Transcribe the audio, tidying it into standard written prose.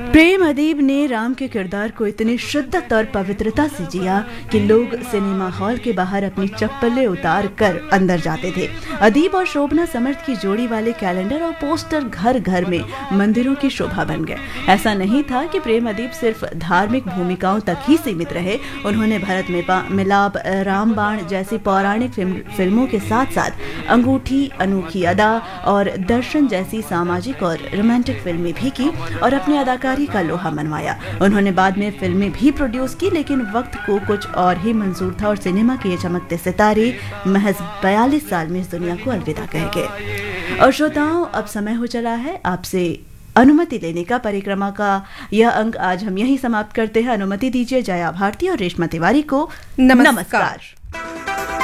प्रेम अदीब ने राम के किरदार को इतनी शिद्दत और पवित्रता से जिया कि लोग सिनेमा हॉल के बाहर अपनी चप्पलें उतार कर अंदर जाते थे। अदीब और शोभना समर्थ की जोड़ी वाले कैलेंडर और पोस्टर घर घर में मंदिरों की शोभा बन गए। ऐसा नहीं था कि प्रेम अदीब सिर्फ धार्मिक भूमिकाओं तक ही सीमित रहे। उन्होंने भरत मिलाप, रामबाण जैसी पौराणिक फिल्मों के साथ साथ अंगूठी, अनोखी अदा और दर्शन जैसी सामाजिक और रोमांटिक फिल्में भी की और अपनी अदाकारी का लोहा मनवाया। उन्होंने बाद में फिल्में भी प्रोड्यूस की, लेकिन वक्त को कुछ और ही मंजूर था और सिनेमा के ये चमकते सितारे महज 42 साल में इस दुनिया को अलविदा कह गए। और श्रोताओं, अब समय हो चला है आपसे अनुमति लेने का। परिक्रमा का यह अंक आज हम यहीं समाप्त करते हैं। अनुमति दीजिए जया भारती और रेशमा तिवारी को नमस्कार।